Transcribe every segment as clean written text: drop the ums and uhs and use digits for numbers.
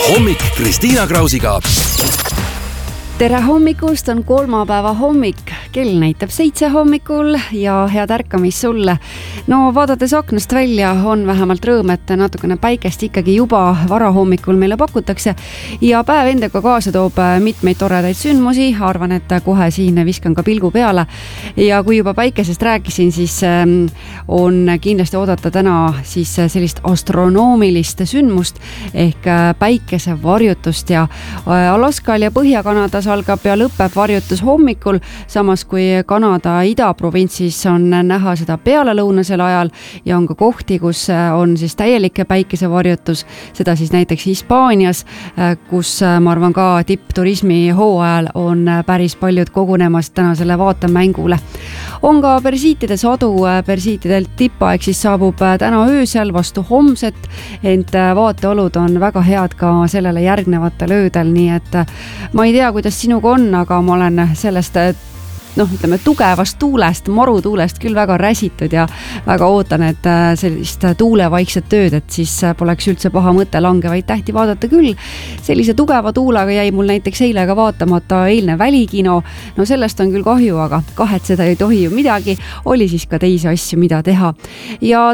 hommik Kristiina Krausiga. Tere hommikust, on kolmapäeva hommik, kell näitab 7 hommikul ja head ärkamist sulle. No vaadates aknast välja on vähemalt rõõm, et natukene päikest ikkagi juba varahommikul meile pakutakse ja päev endaga kaasa toob mitmeid toredaid sündmusi. Arvan, et kohe siin viskan ka pilgu peale ja kui juba päikesest rääkisin, siis on kindlasti oodata täna siis sellist astronoomilist sündmust ehk päikesevarjutust ja Alaskal ja Põhja-Kanadas algab ja lõpeb varjutus hommikul, samas kui Kanada idaprovintsis on näha seda pealelõunasel ajal ja on ka kohti, kus on siis täielik päikesevarjutus, seda siis näiteks Hispaanias, kus ma arvan ka tippturismi hooajal on päris paljud kogunemas tänasele vaatemängule. On ka persiitide sadu, persiitidel tippaeg siis saabub täna öösel vastu homset, ent vaateolud on väga head ka sellele järgnevatel öödel, nii et ma ei tea, kuidas sinuga on, aga ma olen sellest tugevast tuulest, marutuulest küll väga räsitud ja väga ootan, et sellist tuulevaikset tööd, et siis poleks üldse paha mõte langevaid tähti vaadata küll. Sellise tugeva tuulega jäi mul näiteks eile ka vaatamata eilne välikino. No sellest on küll kahju, aga kahetseda ei tohi ju midagi. Oli siis ka teisi asju, mida teha. Ja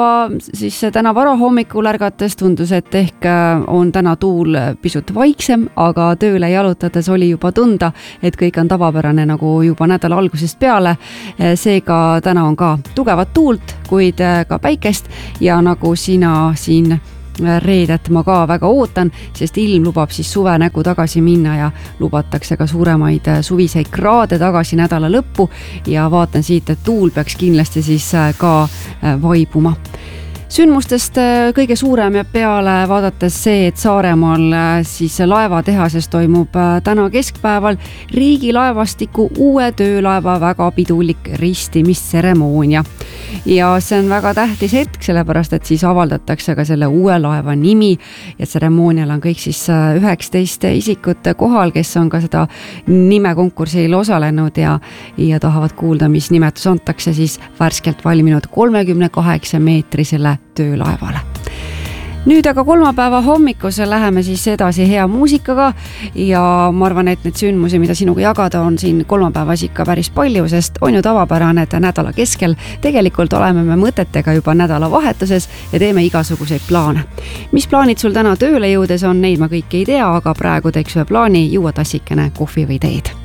täna varahommikul ärgates tundus, et ehk on täna tuul pisut vaiksem, aga tööle jalutades oli juba tunda, et kõik on tavapärane nagu juba nädala algusest peale. Seega täna on ka tugevat tuult, kuid ka päikest ja nagu sina siin reedet ma ka väga ootan, sest ilm lubab siis suve nägu tagasi minna ja lubatakse ka suuremaid suviseid kraade tagasi nädala lõppu ja vaatan siit, et tuul peaks kindlasti siis ka vaibuma. Sündmustest kõige suurem ja peale vaadates see, et Saaremaal siis laevatehases toimub täna keskpäeval riigilaevastiku uue töölaeva väga pidulik ristimistseremoonia. Ja see on väga tähtis hetk, sellepärast et siis avaldatakse ka selle uue laeva nimi ja tseremoonial on kõik siis 19 isikut kohal, kes on ka seda nimekonkursil osalenud ja tahavad kuulda, mis nimetus antakse siis värskelt valminud 38-meetrisele töölaevale. Nüüd aga kolmapäeva hommikus läheme siis edasi hea muusikaga ja ma arvan, et need sündmusi, mida sinuga jagada on siin kolmapäevas ikka päris palju, sest on ju tavapärane, et nädala keskel tegelikult oleme me mõtetega juba nädalavahetuses ja teeme igasuguseid plaane. Mis plaanid sul täna tööle jõudes on, neid ma kõiki ei tea, aga praegu teeks ühe plaani, juua tassikene kohvi või teed.